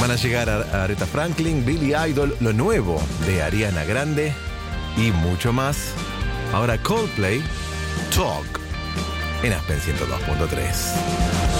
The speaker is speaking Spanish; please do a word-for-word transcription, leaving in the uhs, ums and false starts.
Van a llegar a Aretha Franklin, Billy Idol, lo nuevo de Ariana Grande y mucho más. Ahora Coldplay, Talk, en Aspen ciento dos punto tres.